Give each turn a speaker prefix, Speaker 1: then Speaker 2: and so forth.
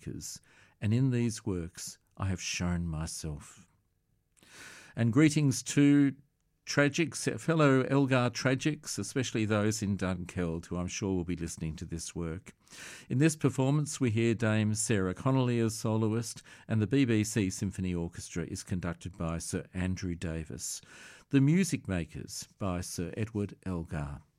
Speaker 1: makers, and in these works I have shown myself. And greetings to tragics, fellow Elgar tragics, especially those in Dunkeld, who I'm sure will be listening to this work. In this performance, we hear Dame Sarah Connolly as soloist, and the BBC Symphony Orchestra is conducted by Sir Andrew Davis. The Music Makers by Sir Edward Elgar.